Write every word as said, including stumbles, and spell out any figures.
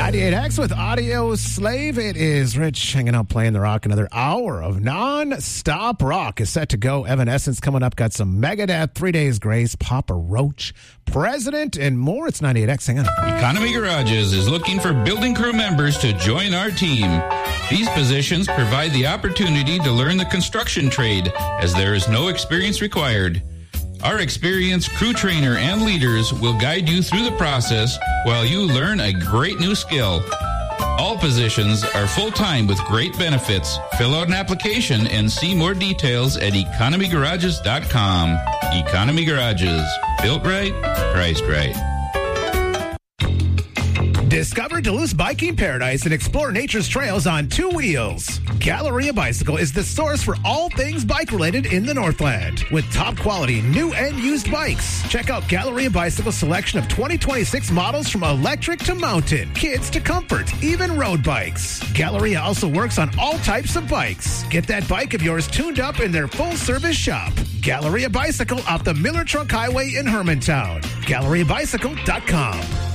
ninety-eight X with Audio Slave. It is Rich hanging out playing the rock. Another hour of non-stop rock is set to go. Evanescence coming up. Got some Megadeth, Three Days Grace, Papa Roach, President, and more. It's ninety-eight X. Hang on. Economy Garages is looking for building crew members to join our team. These positions provide the opportunity to learn the construction trade, as there is no experience required. Our experienced crew trainer and leaders will guide you through the process while you learn a great new skill. All positions are full-time with great benefits. Fill out an application and see more details at economy garages dot com. Economy Garages. Built right, priced right. Discover Duluth's biking paradise and explore nature's trails on two wheels. Galleria Bicycle is the source for all things bike-related in the Northland. With top-quality new and used bikes. Check out Galleria Bicycle's selection of twenty twenty-six models from electric to mountain, kids to comfort, even road bikes. Galleria also works on all types of bikes. Get that bike of yours tuned up in their full-service shop. Galleria Bicycle off the Miller Trunk Highway in Hermantown. galleria bicycle dot com.